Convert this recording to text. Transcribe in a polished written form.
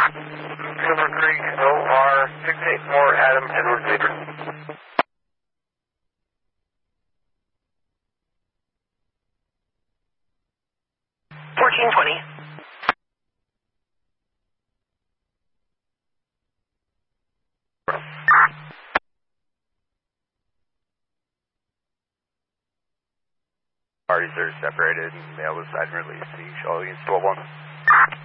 Silver Creek, OR 684 Adam Edward Leader. 1420. Parties are separated and mail was side and released. Shall against 12-1.